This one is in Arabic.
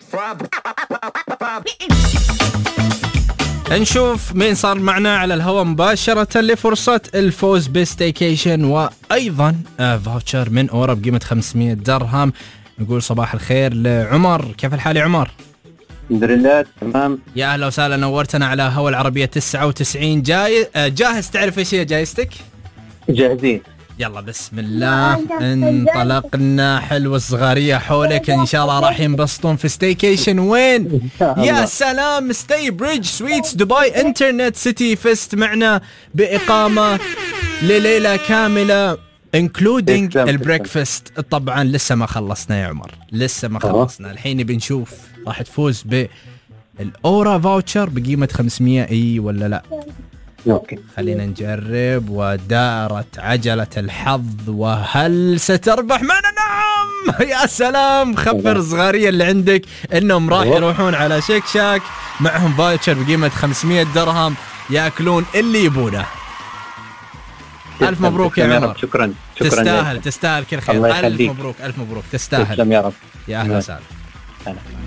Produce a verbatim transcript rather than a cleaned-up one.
نشوف مين صار معنا على الهواء مباشرة لفرصة الفوز بستيكيشن وأيضا فاوتشر من أورا بقيمة خمسمية درهم. نقول صباح الخير لعمر. كيف الحال يا عمر؟ الحمد لله تمام. يا أهلا وسهلا، نورتنا على هوا العربية تسعة وتسعين. جاي جاهز تعرف ايش هي جايزتك؟ جاهزين. يلا بسم الله انطلقنا. حلو الصغارية حولك ان شاء الله راح ينبسطون في ستيكيشن. وين؟ يا سلام، ستي بريدج سويتس دبي انترنت سيتي فيست معنا بإقامة لليلة كاملة including البريكفاست. طبعا لسه ما خلصنا يا عمر، لسه ما خلصنا. الحين بنشوف راح تفوز بالأورا فاوتشر بقيمة خمسمية اي ولا لا. أوكي. خلينا نجرب. ودارت عجلة الحظ، وهل ستربح معنا؟ نعم. يا سلام، خبر صغارية اللي عندك انهم راح يروحون على شيك شاك معهم فاوتشر بقيمة خمسمية درهم ياكلون اللي يبونه. ألف مبروك يا عمر. شكرا شكرا. تستاهل تستاهل كل خير. ألف مبروك ألف مبروك تستاهل. تسلم يا رب. يا أهلا وسهلا.